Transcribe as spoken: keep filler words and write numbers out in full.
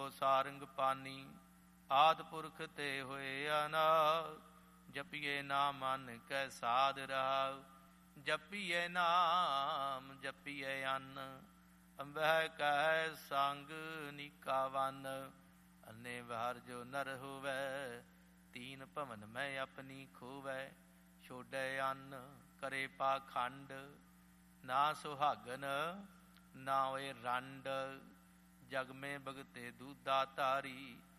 ਸਾਰੰਗ ਪਾਨੀ। ਆਦਿ ਪੁਰਖ ਤੇ ਹੋਏ ਅਨਾਦ, ਜਪੀਏ ਨਾਮ ਮਨ ਕੈ ਸਾਧ ਰਹਾਉ। ਜਪੀਏ ਨਾਮ ਜਪੀਏ ਅੰਨ, ਅੰਬਹਿ ਕੈ ਸੰਗ ਨੀਕਾ ਵਨ। ਅੰਨੇ ਬਾਹਰ ਜੋ ਨਰ ਹੋਵੈ, ਤੀਨ ਭਵਨ ਮੈਂ ਆਪਣੀ ਖੋਵੈ। ਛੋੜੈ ਅੰਨ ਕਰੇ ਪਾਖੰਡ, ਨਾ ਸੁਹਾਗਨ ਨਾ ਹੋਏ ਰੰਡ। ਜਗ ਮੈਂ ਭਗਤੇ ਦੂਧਾ ਧਾਰੀ,